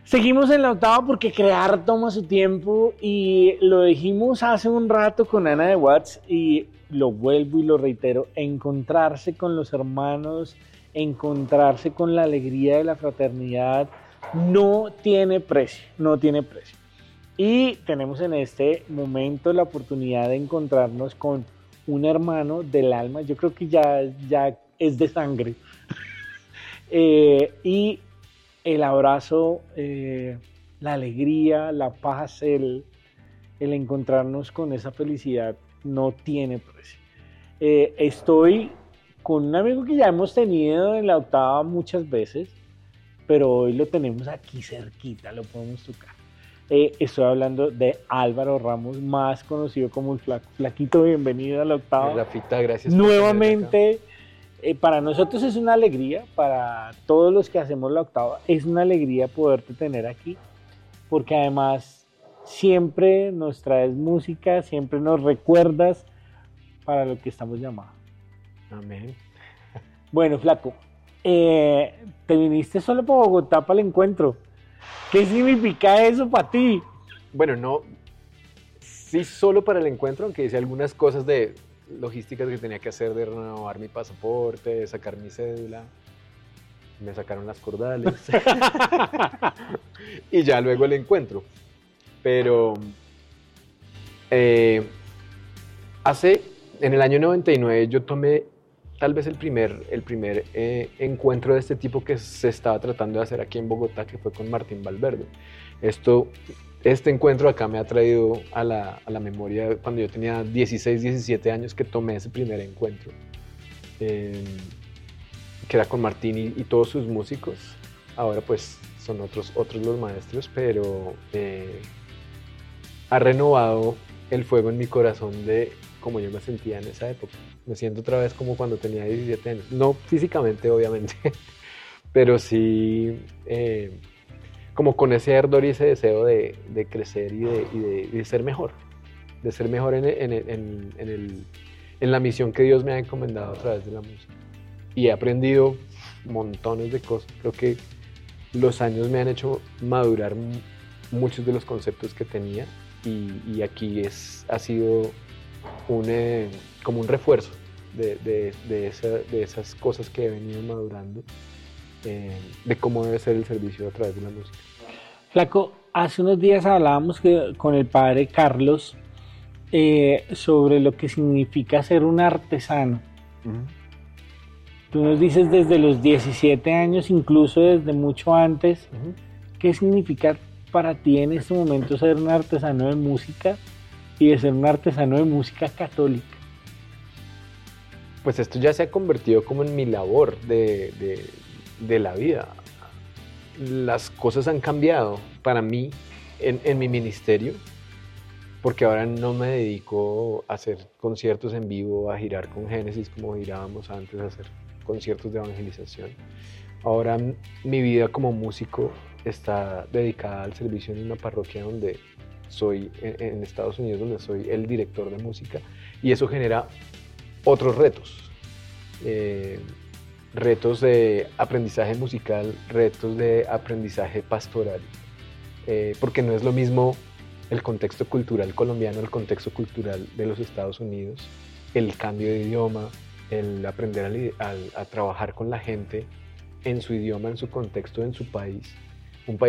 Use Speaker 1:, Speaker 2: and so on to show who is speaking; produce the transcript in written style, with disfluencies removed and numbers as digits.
Speaker 1: Seguimos en la octava porque crear toma su tiempo y lo dijimos hace un rato con Ana de Watts y lo vuelvo y lo reitero, encontrarse con los hermanos, encontrarse con la alegría de la fraternidad no tiene precio, no tiene precio. Y tenemos en este momento la oportunidad de encontrarnos con un hermano del alma, yo creo que ya es de sangre. Y el abrazo, la alegría, la paz, el encontrarnos con esa felicidad no tiene precio. Estoy con un amigo que ya hemos tenido en la octava muchas veces, pero hoy lo tenemos aquí cerquita, lo podemos tocar. Estoy hablando de Álvaro Ramos, más conocido como el Flaco. Flaquito, bienvenido a la octava.
Speaker 2: Rafita, gracias.
Speaker 1: Nuevamente. Para nosotros es una alegría, para todos los que hacemos la octava, es una alegría poderte tener aquí, porque además siempre nos traes música, siempre nos recuerdas para lo que estamos llamados.
Speaker 2: Amén.
Speaker 1: Bueno, Flaco, te viniste solo para Bogotá para el encuentro. ¿Qué significa eso para ti?
Speaker 2: Bueno, no, sí solo para el encuentro, aunque hice algunas cosas de logísticas que tenía que hacer, de renovar mi pasaporte, de sacar mi cédula, me sacaron las cordales y ya luego el encuentro. Pero en el año 99 yo tomé tal vez el primer encuentro de este tipo que se estaba tratando de hacer aquí en Bogotá, que fue con Martín Valverde. Este encuentro acá me ha traído a la memoria cuando yo tenía 16, 17 años que tomé ese primer encuentro, que era con Martín y todos sus músicos. Ahora pues son otros los maestros, pero ha renovado el fuego en mi corazón de cómo yo me sentía en esa época. Me siento otra vez como cuando tenía 17 años. No físicamente, obviamente, pero sí como con ese ardor y ese deseo de crecer y de ser mejor. De ser mejor en la misión que Dios me ha encomendado a través de la música. Y he aprendido montones de cosas. Creo que los años me han hecho madurar muchos de los conceptos que tenía y aquí ha sido como un refuerzo de esas cosas que he venido madurando, de cómo debe ser el servicio a través de la música.
Speaker 1: Flaco, hace unos días hablábamos con el padre Carlos sobre lo que significa ser un artesano. Uh-huh. Tú nos dices desde los 17 años, incluso desde mucho antes, uh-huh. ¿Qué significa para ti en este momento ser un artesano de música y de ser un artesano de música católica?
Speaker 2: Pues esto ya se ha convertido como en mi labor de la vida. Las cosas han cambiado para mí en mi ministerio, porque ahora no me dedico a hacer conciertos en vivo, a girar con Génesis como girábamos antes, a hacer conciertos de evangelización. Ahora mi vida como músico está dedicada al servicio en una parroquia donde soy, en Estados Unidos, donde soy el director de música, y eso genera otros retos. Retos de aprendizaje musical, retos de aprendizaje pastoral, porque no es lo mismo el contexto cultural colombiano, el contexto cultural de los Estados Unidos, el cambio de idioma, el aprender a trabajar con la gente en su idioma, en su contexto, en su país,